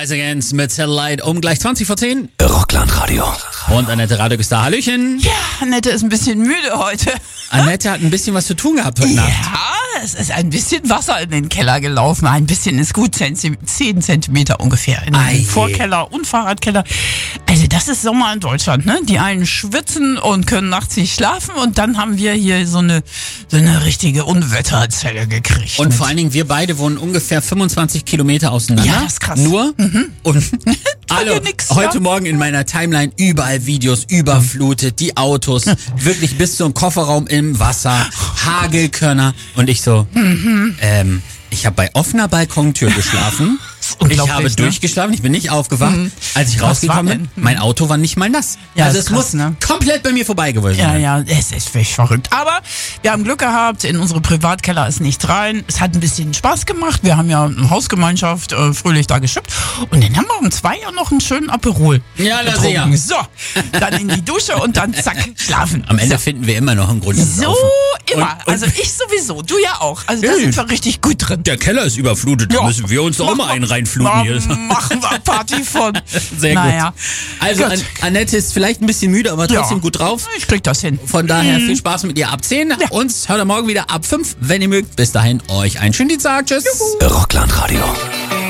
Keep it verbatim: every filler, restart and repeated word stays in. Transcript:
Rise Against mit Satellite um gleich zwanzig vor zehn. Rockland Radio. Und Annette Radegüster, Hallöchen. Ja, Annette ist ein bisschen müde heute. Annette hat ein bisschen was zu tun gehabt heute Nacht. Ja, es ist ein bisschen Wasser in den Keller gelaufen. Ein bisschen ist gut, zehn Zentimeter ungefähr. In Ei. den Vorkeller und Fahrradkeller. Also das ist Sommer in Deutschland, ne? Die einen schwitzen und können nachts nicht schlafen und dann haben wir hier so eine, so eine richtige Unwetterzelle gekriegt. Und vor allen Dingen, wir beide wohnen ungefähr fünfundzwanzig Kilometer auseinander. Ja, das ist krass. Nur. Mhm. Und alle, ja nix, heute ja. Morgen in meiner Timeline überall Videos, überflutet, die Autos, wirklich bis zum Kofferraum im Wasser, Hagelkörner. Und ich so, Mhm. ähm, ich habe bei offener Balkontür geschlafen. Ich unglaublich, habe ne? durchgeschlafen, ich bin nicht aufgewacht. Mhm. Als ich Was rausgekommen war bin, denn? mein Auto war nicht mal nass. Ja, also ist es krass, muss ne? komplett bei mir vorbei gewesen Ja, sein. ja, es ist wirklich verrückt. Aber wir haben Glück gehabt, in unsere Privatkeller ist nicht rein. Es hat ein bisschen Spaß gemacht. Wir haben ja eine Hausgemeinschaft äh, fröhlich da geschippt. Und dann haben wir um zwei ja noch einen schönen Aperol Ja, das getrunken. ja. So, dann in die Dusche und dann zack, schlafen. Am Ende so. finden wir immer noch einen Grund zu So saufen. immer. Und- und- also ich sowieso, du ja auch. Also da Ja, sind wir richtig gut drin. Der Keller ist überflutet, da Ja. müssen wir uns doch Mach immer mal- einen reinfluten Ma- hier. Machen wir Party von. Sehr naja. gut. Also Gut. An Annette ist vielleicht ein bisschen müde, aber trotzdem Ja. gut drauf. Ich krieg das hin. Von daher viel Spaß mit ihr ab zehn. Uns hört ihr morgen wieder ab fünf, wenn ihr mögt. Bis dahin, euch einen schönen Dienstag. Tschüss. Rockland Radio.